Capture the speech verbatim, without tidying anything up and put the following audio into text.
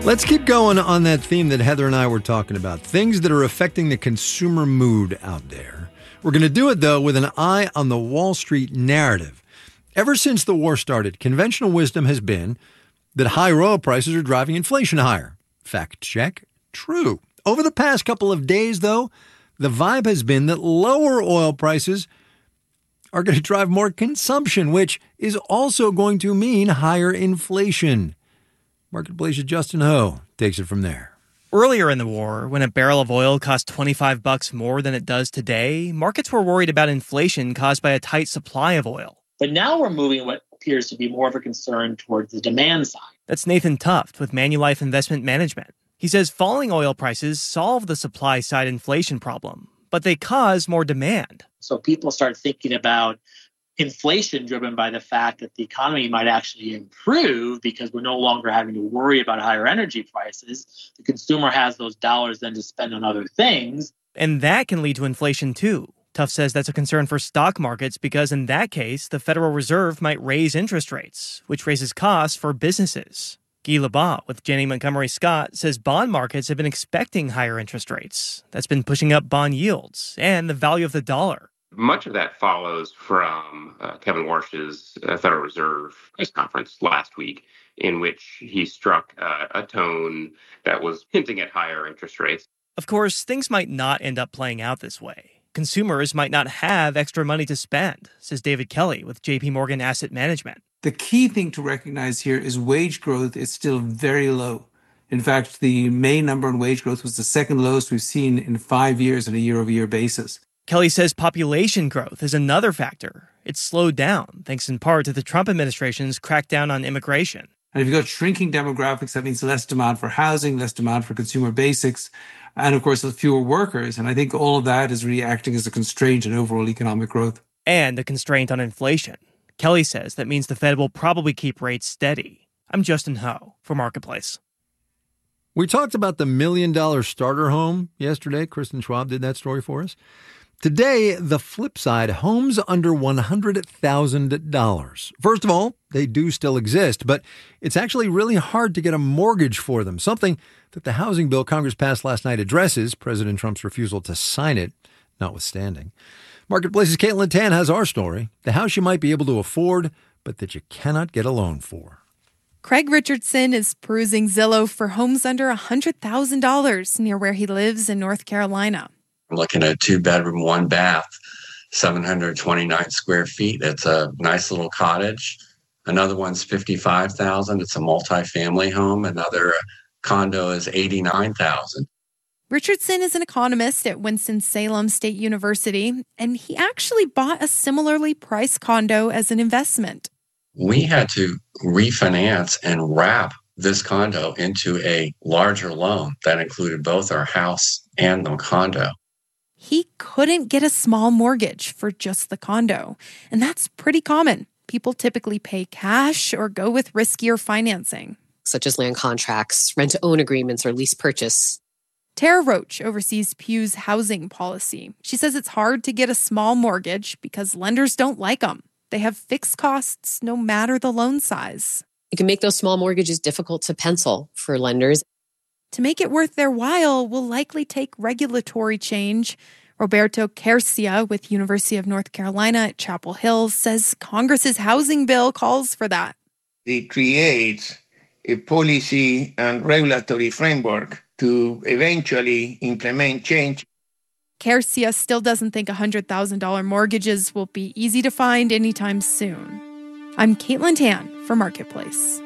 Let's keep going on that theme that Heather and I were talking about, things that are affecting the consumer mood out there. We're going to do it, though, with an eye on the Wall Street narrative. Ever since the war started, conventional wisdom has been that higher oil prices are driving inflation higher. Fact check, true. Over the past couple of days, though, the vibe has been that lower oil prices are going to drive more consumption, which is also going to mean higher inflation. Marketplace's Justin Ho takes it from there. Earlier in the war, when a barrel of oil cost twenty-five bucks more than it does today, markets were worried about inflation caused by a tight supply of oil. But now we're moving what appears to be more of a concern towards the demand side. That's Nathan Tuft with Manulife Investment Management. He says falling oil prices solve the supply side inflation problem, but they cause more demand. So people start thinking about inflation driven by the fact that the economy might actually improve because we're no longer having to worry about higher energy prices. The consumer has those dollars then to spend on other things. And that can lead to inflation too. Tuft says that's a concern for stock markets because in that case, the Federal Reserve might raise interest rates, which raises costs for businesses. Guy Labat with Janney Montgomery Scott says bond markets have been expecting higher interest rates. That's been pushing up bond yields and the value of the dollar. Much of that follows from uh, Kevin Warsh's uh, Federal Reserve press conference last week, in which he struck uh, a tone that was hinting at higher interest rates. Of course, things might not end up playing out this way. Consumers might not have extra money to spend, says David Kelly with J P Morgan Asset Management. The key thing to recognize here is wage growth is still very low. In fact, the May number on wage growth was the second lowest we've seen in five years on a year-over-year basis. Kelly says population growth is another factor. It's slowed down, thanks in part to the Trump administration's crackdown on immigration. And if you've got shrinking demographics, that means less demand for housing, less demand for consumer basics, and of course, fewer workers. And I think all of that is really acting as a constraint on overall economic growth. And a constraint on inflation. Kelly says that means the Fed will probably keep rates steady. I'm Justin Ho for Marketplace. We talked about the million-dollar starter home yesterday. Kristen Schwab did that story for us. Today, the flip side, homes under one hundred thousand dollars. First of all, they do still exist, but it's actually really hard to get a mortgage for them, something that the housing bill Congress passed last night addresses, President Trump's refusal to sign it notwithstanding. Marketplace's Caitlin Tan has our story, the house you might be able to afford, but that you cannot get a loan for. Craig Richardson is perusing Zillow for homes under one hundred thousand dollars near where he lives in North Carolina. I'm looking at a two-bedroom, one-bath, seven hundred twenty-nine square feet. It's a nice little cottage. Another one's fifty-five thousand dollars. It's a multi-family home. Another condo is eighty-nine thousand dollars. Richardson is an economist at Winston-Salem State University, and he actually bought a similarly priced condo as an investment. We had to refinance and wrap this condo into a larger loan that included both our house and the condo. He couldn't get a small mortgage for just the condo, and that's pretty common. People typically pay cash or go with riskier financing, such as land contracts, rent-to-own agreements, or lease purchase. Tara Roach oversees Pew's housing policy. She says it's hard to get a small mortgage because lenders don't like them. They have fixed costs no matter the loan size. It can make those small mortgages difficult to pencil for lenders. To make it worth their while will likely take regulatory change. Roberto Quercia with University of North Carolina at Chapel Hill says Congress's housing bill calls for that. It creates a policy and regulatory framework to eventually implement change. Quercia still doesn't think one hundred thousand dollars mortgages will be easy to find anytime soon. I'm Caitlin Tan for Marketplace.